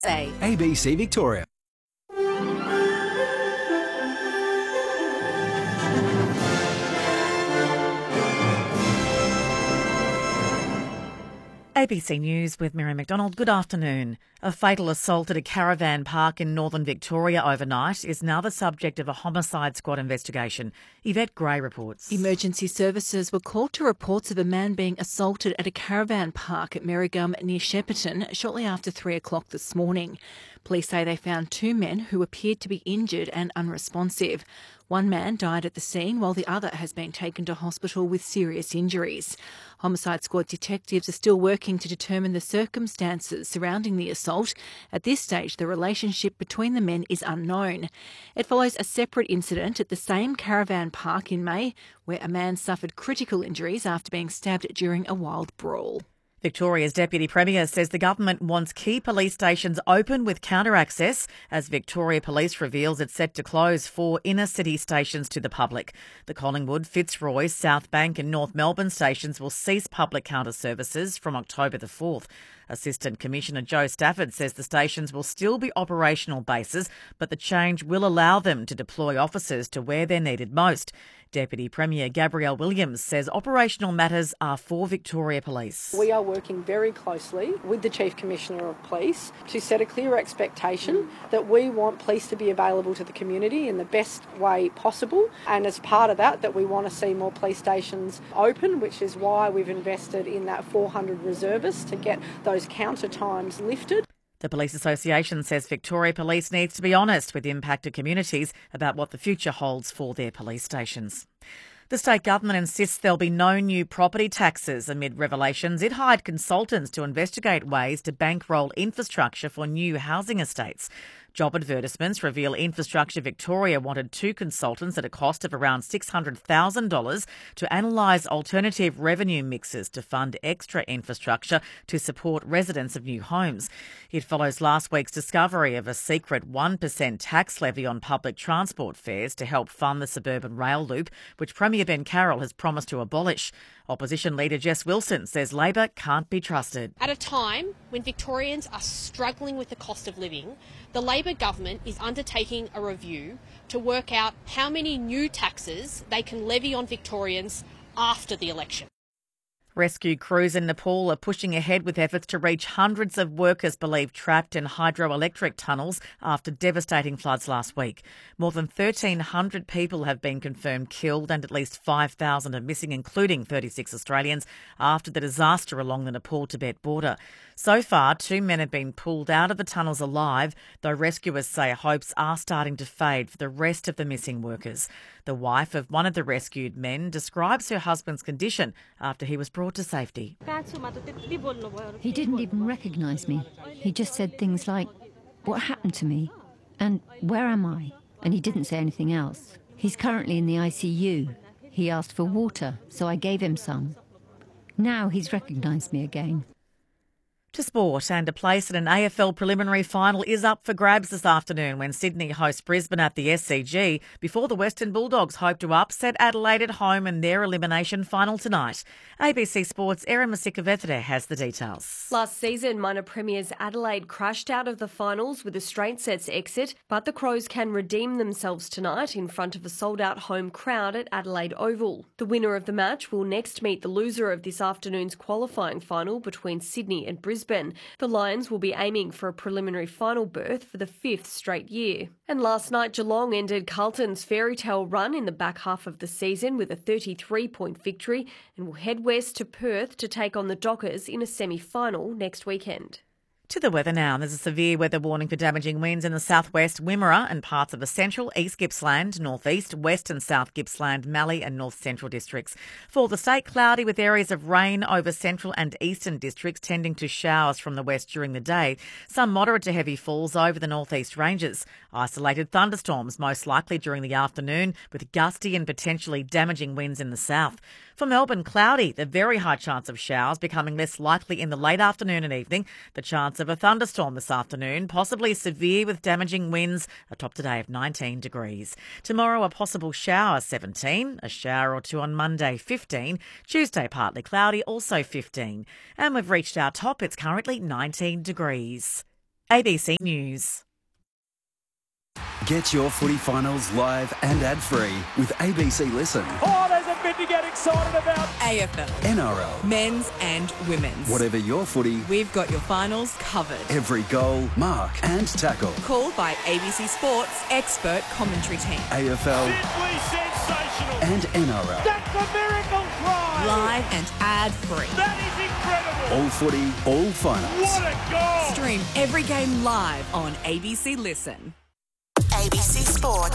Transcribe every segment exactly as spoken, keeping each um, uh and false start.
Say. A B C Victoria. A B C News with Miriam McDonald. Good afternoon. A fatal assault at a caravan park in northern Victoria overnight is now the subject of a homicide squad investigation. Yvette Gray reports. Emergency services were called to reports of a man being assaulted at a caravan park at Merrigum near Shepparton shortly after three o'clock this morning. Police say they found two men who appeared to be injured and unresponsive. One man died at the scene while the other has been taken to hospital with serious injuries. Homicide squad detectives are still working to determine the circumstances surrounding the assault. At this stage, the relationship between the men is unknown. It follows a separate incident at the same caravan park in May, where a man suffered critical injuries after being stabbed during a wild brawl. Victoria's Deputy Premier says the government wants key police stations open with counter-access as Victoria Police reveals it's set to close four inner-city stations to the public. The Collingwood, Fitzroy, South Bank and North Melbourne stations will cease public counter services from October the fourth. Assistant Commissioner Joe Stafford says the stations will still be operational bases, but the change will allow them to deploy officers to where they're needed most. Deputy Premier Gabrielle Williams says operational matters are for Victoria Police. We are working very closely with the Chief Commissioner of Police to set a clear expectation that we want police to be available to the community in the best way possible. And as part of that, that we want to see more police stations open, which is why we've invested in that four hundred reservists to get those counter times lifted. The Police Association says Victoria Police needs to be honest with impacted communities about what the future holds for their police stations. The state government insists there'll be no new property taxes amid revelations it hired consultants to investigate ways to bankroll infrastructure for new housing estates. Job advertisements reveal Infrastructure Victoria wanted two consultants at a cost of around six hundred thousand dollars to analyse alternative revenue mixes to fund extra infrastructure to support residents of new homes. It follows last week's discovery of a secret one percent tax levy on public transport fares to help fund the suburban rail loop, which Premier Ben Carroll has promised to abolish. Opposition leader Jess Wilson says Labor can't be trusted. At a time when Victorians are struggling with the cost of living, the Labor government is undertaking a review to work out how many new taxes they can levy on Victorians after the election. Rescue crews in Nepal are pushing ahead with efforts to reach hundreds of workers believed trapped in hydroelectric tunnels after devastating floods last week. More than thirteen hundred people have been confirmed killed and at least five thousand are missing, including thirty-six Australians, after the disaster along the Nepal-Tibet border. So far, two men have been pulled out of the tunnels alive, though rescuers say hopes are starting to fade for the rest of the missing workers. The wife of one of the rescued men describes her husband's condition after he was brought to safety. He didn't even recognise me. He just said things like, "What happened to me?" and "Where am I?" And he didn't say anything else. He's currently in the I C U. He asked for water, so I gave him some. Now he's recognised me again. To sport, and a place in an A F L preliminary final is up for grabs this afternoon when Sydney hosts Brisbane at the S C G before the Western Bulldogs hope to upset Adelaide at home in their elimination final tonight. A B C Sports' Erin Masikavetere has the details. Last season, minor premiers Adelaide crashed out of the finals with a straight sets exit, but the Crows can redeem themselves tonight in front of a sold-out home crowd at Adelaide Oval. The winner of the match will next meet the loser of this afternoon's qualifying final between Sydney and Brisbane. The Lions will be aiming for a preliminary final berth for the fifth straight year. And last night, Geelong ended Carlton's fairy tale run in the back half of the season with a thirty-three point victory and will head west to Perth to take on the Dockers in a semi-final next weekend. To the weather now. There's a severe weather warning for damaging winds in the southwest, Wimmera and parts of the central East Gippsland, northeast, west and south Gippsland, Mallee and north central districts. For the state, cloudy with areas of rain over central and eastern districts, tending to showers from the west during the day. Some moderate to heavy falls over the northeast ranges. Isolated thunderstorms most likely during the afternoon with gusty and potentially damaging winds in the south. For Melbourne, cloudy, the very high chance of showers becoming less likely in the late afternoon and evening. The chance of a thunderstorm this afternoon, possibly severe with damaging winds, a top today of nineteen degrees. Tomorrow, a possible shower, seventeen, a shower or two on Monday, fifteen, Tuesday partly cloudy, also fifteen. And we've reached our top, it's currently nineteen degrees. A B C News. Get your footy finals live and ad-free with A B C Listen. Oh, there's a bit to get excited about. A F L. N R L. Men's and women's. Whatever your footy, we've got your finals covered. Every goal, mark and tackle. Called by A B C Sports expert commentary team. A F L. Simply sensational. And N R L. That's a miracle try. Live and ad-free. That is incredible. All footy, all finals. What a goal. Stream every game live on A B C Listen. A B C Sport.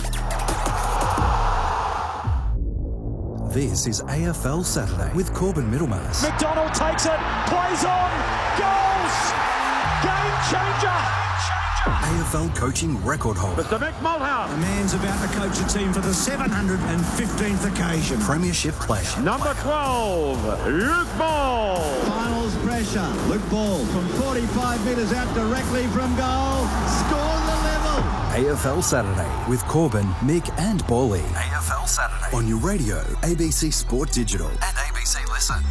This is A F L Saturday with Corbin Middlemass. McDonald takes it, plays on, goals! Game changer! A F L coaching record holder. Mister Mick Malthouse. The man's about to coach a team for the seven hundred fifteenth occasion. Premiership player. Number twelve, Luke Ball. Finals pressure. Luke Ball from forty-five metres out directly from goal. Scores the level. A F L Saturday with Corbin, Mick and Bally. A F L Saturday. On your radio, A B C Sport Digital and A B C Listen.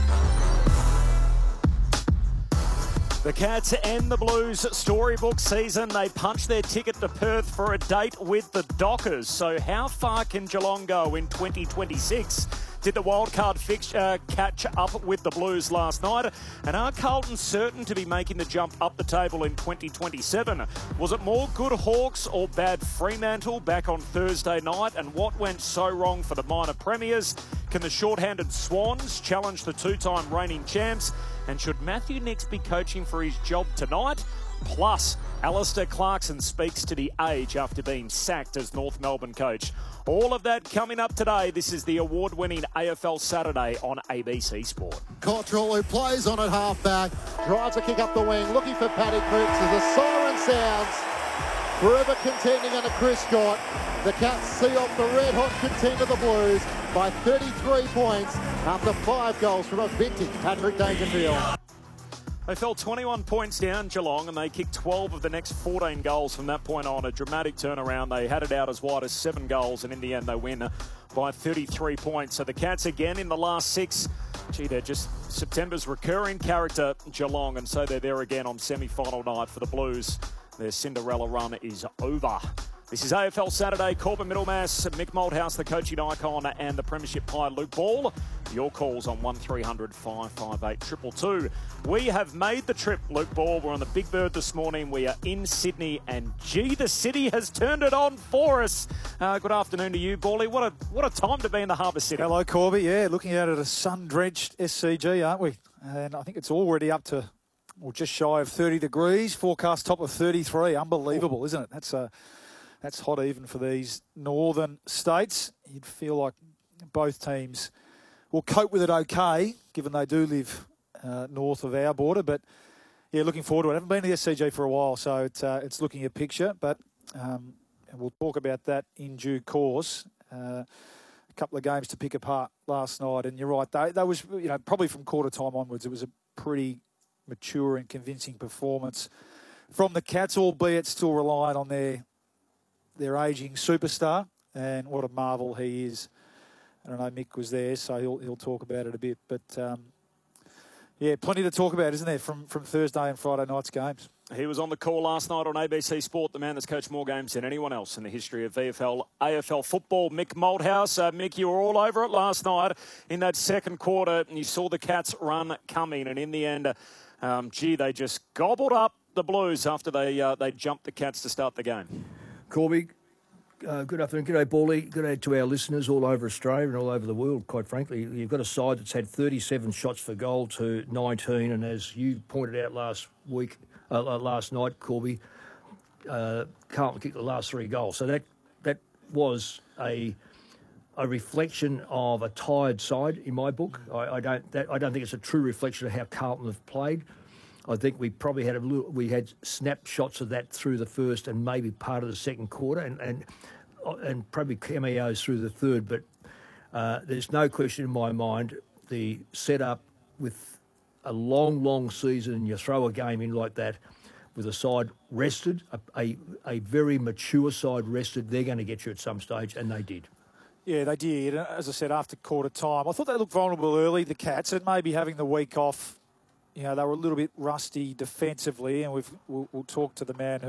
The Cats and the Blues storybook season. They punched their ticket to Perth for a date with the Dockers. So how far can Geelong go in twenty twenty-six? Did the wildcard fix, uh, catch up with the Blues last night? And are Carlton certain to be making the jump up the table in twenty twenty-seven? Was it more good Hawks or bad Fremantle back on Thursday night? And what went so wrong for the minor premiers? Can the short-handed Swans challenge the two-time reigning champs? And should Matthew Nicks be coaching for his job tonight? Plus, Alistair Clarkson speaks to the age after being sacked as North Melbourne coach. All of that coming up today. This is the award-winning A F L Saturday on A B C Sport. Cottrell, who plays on at half-back, drives a kick up the wing, looking for Paddy Cripps as the siren sounds. Forever contending under Chris Scott. The Cats see off the red-hot contender, the Blues, by thirty-three points after five goals from a vintage Patrick Dangerfield. They fell twenty-one points down, Geelong, and they kicked twelve of the next fourteen goals from that point on. A dramatic turnaround. They had it out as wide as seven goals, and in the end they win by thirty-three points. So the Cats again in the last six. Gee, they're just September's recurring character, Geelong, and so they're there again on semi-final night for the Blues. Their Cinderella run is over. This is A F L Saturday. Corbin Middlemass, Mick Malthouse, the coaching icon, and the premiership player Luke Ball. Your calls on one three hundred five five eight two two two. We have made the trip, Luke Ball. We're on the Big Bird this morning. We are in Sydney, and gee, the city has turned it on for us. Uh, good afternoon to you, Bally. What a what a time to be in the Harbour City. Hello, Corby. Yeah, looking out at a sun-drenched S C G, aren't we? And I think it's already up to, well, just shy of thirty degrees. Forecast top of thirty-three. Unbelievable, isn't it? That's a That's hot even for these northern states. You'd feel like both teams will cope with it okay, given they do live uh, north of our border. But, yeah, looking forward to it. I haven't been to the S C G for a while, so it's, uh, it's looking a picture. But um, we'll talk about that in due course. Uh, a couple of games to pick apart last night. And you're right, they, that was, you know, probably from quarter time onwards, it was a pretty mature and convincing performance from the Cats, albeit still relying on their their ageing superstar, and what a marvel he is. I don't know, Mick was there, so he'll he'll talk about it a bit. But, um, yeah, plenty to talk about, isn't there, from, from Thursday and Friday night's games. He was on the call last night on A B C Sport, the man that's coached more games than anyone else in the history of V F L, A F L football, Mick Malthouse. Uh, Mick, you were all over it last night in that second quarter, and you saw the Cats run coming, and in the end, um, gee, they just gobbled up the Blues after they, uh, they jumped the Cats to start the game. Corby, uh, good afternoon. Good day, Bally. Good day to our listeners all over Australia and all over the world, quite frankly. You've got a side that's had thirty-seven shots for goal to nineteen, and as you pointed out last week, uh, last night, Corby, uh, Carlton kicked the last three goals. So that that was a a reflection of a tired side in my book. I, I don't that, I don't think it's a true reflection of how Carlton have played. I think we probably had a little, we had snapshots of that through the first and maybe part of the second quarter, and and, and probably cameos through the third. But uh, there's no question in my mind the setup with a long, long season, and you throw a game in like that with a side rested, a, a, a very mature side rested, they're going to get you at some stage, and they did. Yeah, they did. As I said, after quarter time, I thought they looked vulnerable early, the Cats, and maybe having the week off you know, they were a little bit rusty defensively, and we've, we'll, we'll talk to the man who